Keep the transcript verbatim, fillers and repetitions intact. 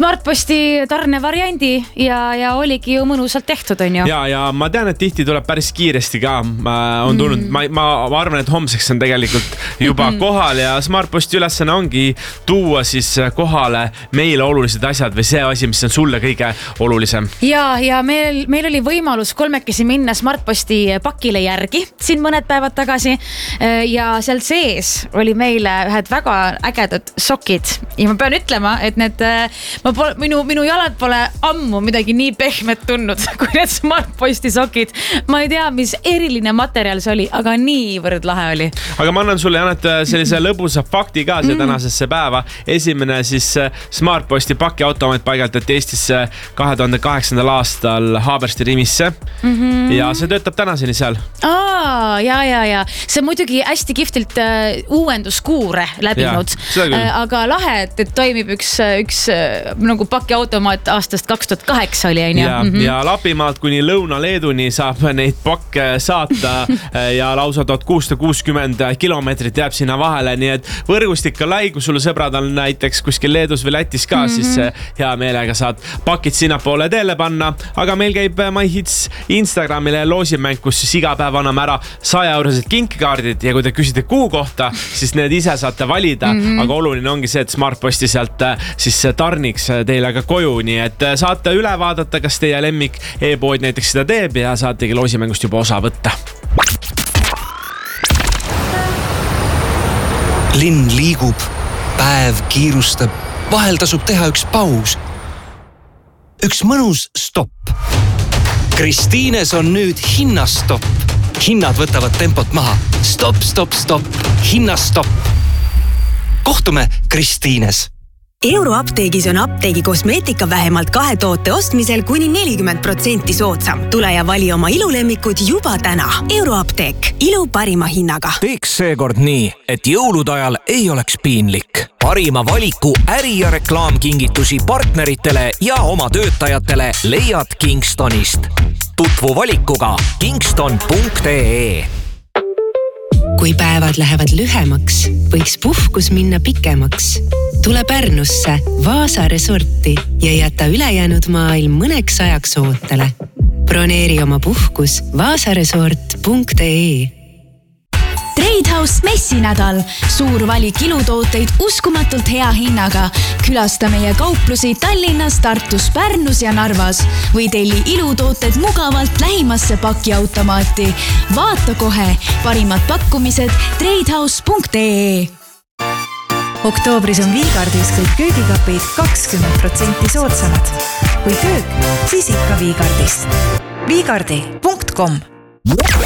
Smartposti tarne variandi ja, ja oligi ju mõnusalt tehtud, on ju. Ja, ja ma tean, et tihti tuleb päris kiiresti ka on tulnud. Mm. Ma, ma arvan, et homseks on tegelikult juba kohal ja Smartposti ülesanne ongi tuua siis kohale meile olulised asjad või see asi, mis on sulle kõige olulisem. Ja, ja meil, meil oli võimalus kolmekesi minna Smartposti pakile järgi siin mõned päevad tagasi ja seal sees oli meile ühed väga ägedad sokid ja ma pean ütlema, et need, ma pole, minu, minu jalad pole ammu midagi nii pehmet tundnud kui need Smartposti sokid. Ma ei tea, mis eriline materjal see oli, aga niivõrd lahe oli. Aga ma annan sulle, Janet, sellise lõbusa fakti ka see tänasesse päeva. Esimene siis Smartposti pakiautomaat paigaldati Eestisse kahe tuhande kaheksandal aastal Haabersti Rimisse mm-hmm. ja see töötab tänaseni seal. Aa, ja, ja, ja. See on muidugi hästi kihvtilt uh, uuenduskuure läbinud, ja, aga lahe, et, et toimib üks, üks nagu pakiautomaat aastast kaks tuhat kaheksa oli. Ja, mm-hmm. ja Lapimaalt kuni Lõuna-Leeduni saab neid pakke saata ja lausa tuhat kuussada kuuskümmend kilomeetrit jääb sinna vahele, nii et võrgustik on lai, kui sulle sõbrad on näiteks kuskil Leedus või Lätis ka, mm-hmm. siis hea meelega saad pakid sinna poole teele panna, aga meil käib MyHits Instagramile loosimäng, kus siis iga päev anname ära saja eurosed kinkikaardid ja kui te küsite kuu kohta, siis need ise saate valida, mm-hmm. aga oluline ongi see, et Smartposti sealt siis tarniks teile ka koju, nii et saate üle vaadata, kas teie lemmik e-pood näiteks seda teeb ja saategi loosimängust juba osa võtta. Linn liigub, päev kiirustab, vahel tasub teha üks paus. Üks mõnus stopp. Kristiines on nüüd hinnastopp. Hinnad võtavad tempot maha. Stopp, stopp, stopp. Hinnastopp. Kohtume Kristiines. Euroapteegis on apteegi kosmeetika vähemalt kahe toote ostmisel kuni nelikümmend protsenti soodsam. Tule ja vali oma ilulemmikud juba täna. Euroapteek. Ilu parima hinnaga. Teeks seekord nii, et jõulude ajal ei oleks piinlik. Parima valiku äri- ja reklaamkingitusi partneritele ja oma töötajatele leiad Kingstonist. Tutvu valikuga kingston punkt ee. Kui päevad lähevad lühemaks, võiks puhkus minna pikemaks. Tule Pärnusse Vaasa resorti ja jäta ülejäänud maailm mõneks ajaks ootele. Broneeri oma puhkus vaasaresort punkt ee. Tradehouse messinädal. Suur valik ilutooteid uskumatult hea hinnaga. Külasta meie kauplusi Tallinnas, Tartus, Pärnus ja Narvas. Või telli ilutooted mugavalt lähimasse pakiautomaati. Vaata kohe parimad pakkumised tradehouse punkt ee. Oktoobris on Viigardis kõik köögikapid kakskümmend protsenti soodsamad. Kui köök, siis ikka Viigardist. Viigardi punkt com